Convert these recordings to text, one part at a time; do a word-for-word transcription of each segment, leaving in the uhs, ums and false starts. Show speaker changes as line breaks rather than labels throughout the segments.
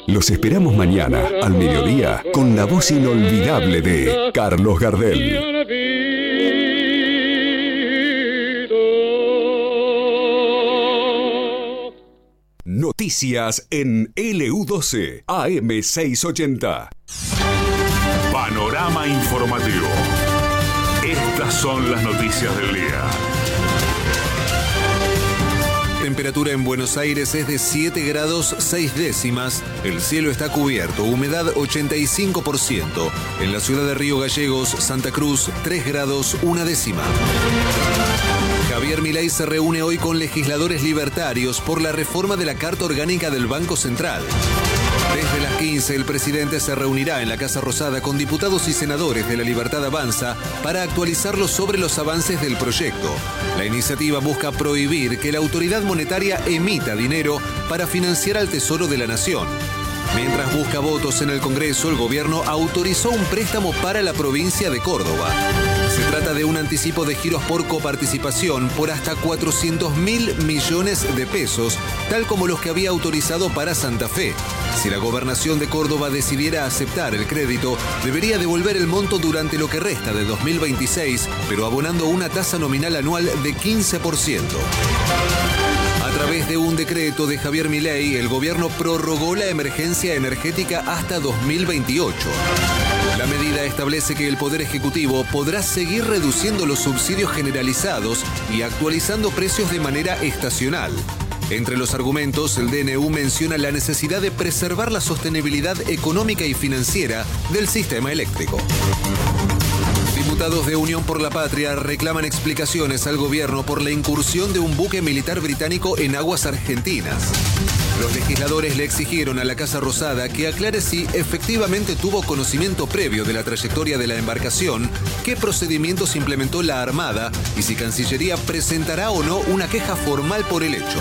Los esperamos mañana, al mediodía, con la voz inolvidable de Carlos Gardel. Noticias en L U doce, A M seiscientos ochenta.
Panorama informativo. Estas son las noticias del día.
Temperatura en Buenos Aires es de siete grados seis décimas. El cielo está cubierto, humedad ochenta y cinco por ciento. En la ciudad de Río Gallegos, Santa Cruz, tres grados una décima. Javier Milei se reúne hoy con legisladores libertarios por la reforma de la Carta Orgánica del Banco Central. Desde las quince, el presidente se reunirá en la Casa Rosada con diputados y senadores de La Libertad Avanza para actualizarlos sobre los avances del proyecto. La iniciativa busca prohibir que la autoridad monetaria emita dinero para financiar al Tesoro de la Nación. Mientras busca votos en el Congreso, el gobierno autorizó un préstamo para la provincia de Córdoba. Se trata de un anticipo de giros por coparticipación por hasta cuatrocientos mil millones de pesos, tal como los que había autorizado para Santa Fe. Si la gobernación de Córdoba decidiera aceptar el crédito, debería devolver el monto durante lo que resta de dos mil veintiséis, pero abonando una tasa nominal anual de quince por ciento. A través de un decreto de Javier Milei, el gobierno prorrogó la emergencia energética hasta dos mil veintiocho. La medida establece que el Poder Ejecutivo podrá seguir reduciendo los subsidios generalizados y actualizando precios de manera estacional. Entre los argumentos, el D N U menciona la necesidad de preservar la sostenibilidad económica y financiera del sistema eléctrico. Diputados de Unión por la Patria reclaman explicaciones al gobierno por la incursión de un buque militar británico en aguas argentinas. Los legisladores le exigieron a la Casa Rosada que aclare si efectivamente tuvo conocimiento previo de la trayectoria de la embarcación, qué procedimientos implementó la Armada y si Cancillería presentará o no una queja formal por el hecho.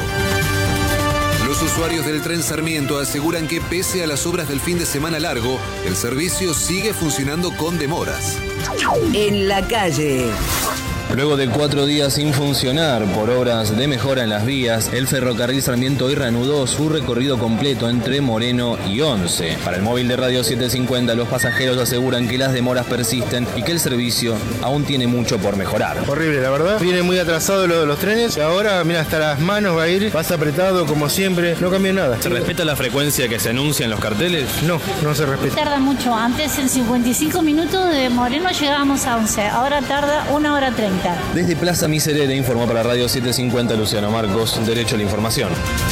Los usuarios del tren Sarmiento aseguran que pese a las obras del fin de semana largo, el servicio sigue funcionando con demoras.
En la calle.
Luego de cuatro días sin funcionar por obras de mejora en las vías, el ferrocarril Sarmiento hoy reanudó su recorrido completo entre Moreno y Once. Para el móvil de Radio setecientos cincuenta, los pasajeros aseguran que las demoras persisten y que el servicio aún tiene mucho por mejorar.
Horrible, la verdad. Viene muy atrasado lo de los trenes y ahora, mira, hasta las manos va a ir, vas apretado como siempre, no cambia nada.
¿Se respeta la frecuencia que se anuncia en los carteles?
No, no se respeta.
Tarda mucho. Antes en cincuenta y cinco minutos de Moreno llegábamos a Once. Ahora tarda una hora treinta.
Desde Plaza Miserere informó para Radio setecientos cincuenta Luciano Marcos, Derecho a la Información.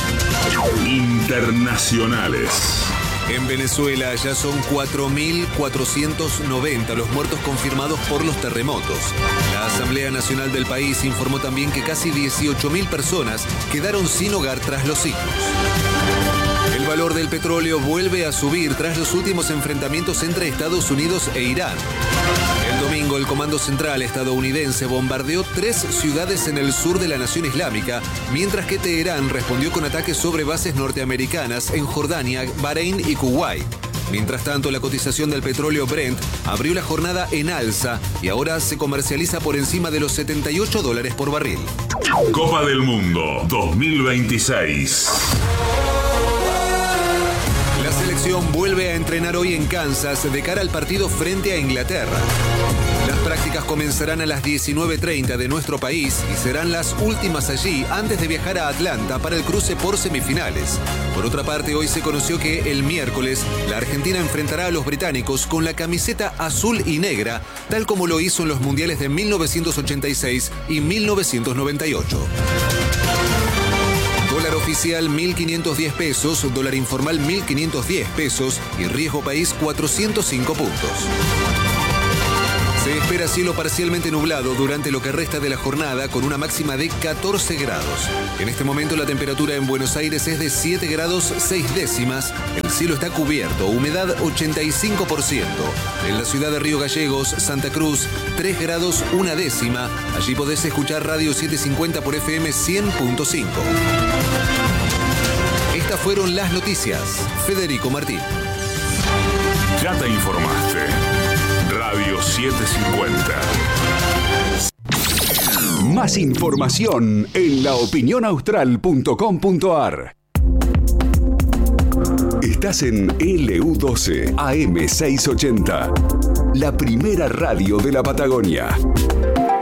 Internacionales.
En Venezuela ya son cuatro mil cuatrocientos noventa los muertos confirmados por los terremotos. La Asamblea Nacional del país informó también que casi dieciocho mil personas quedaron sin hogar tras los sismos. El valor del petróleo vuelve a subir tras los últimos enfrentamientos entre Estados Unidos e Irán. El domingo, el Comando Central estadounidense bombardeó tres ciudades en el sur de la nación islámica, mientras que Teherán respondió con ataques sobre bases norteamericanas en Jordania, Bahrein y Kuwait. Mientras tanto, la cotización del petróleo Brent abrió la jornada en alza y ahora se comercializa por encima de los setenta y ocho dólares por barril.
Copa del Mundo dos mil veintiséis.
La selección vuelve a entrenar hoy en Kansas de cara al partido frente a Inglaterra. Las prácticas comenzarán a las diecinueve treinta de nuestro país y serán las últimas allí antes de viajar a Atlanta para el cruce por semifinales. Por otra parte, hoy se conoció que el miércoles la Argentina enfrentará a los británicos con la camiseta azul y negra, tal como lo hizo en los mundiales de mil novecientos ochenta y seis y mil novecientos noventa y ocho. Dólar oficial mil quinientos diez pesos, dólar informal mil quinientos diez pesos y riesgo país cuatrocientos cinco puntos. Se espera cielo parcialmente nublado durante lo que resta de la jornada con una máxima de catorce grados. En este momento la temperatura en Buenos Aires es de siete grados seis décimas. El cielo está cubierto, humedad ochenta y cinco por ciento. En la ciudad de Río Gallegos, Santa Cruz, tres grados una décima. Allí podés escuchar Radio setecientos cincuenta por F M cien punto cinco. Estas fueron las noticias. Federico Martín.
Ya te informaste. Radio setecientos cincuenta.
Más información en la opinión austral punto com punto a r. Estás en L U doce A M seiscientos ochenta, la primera radio de la Patagonia.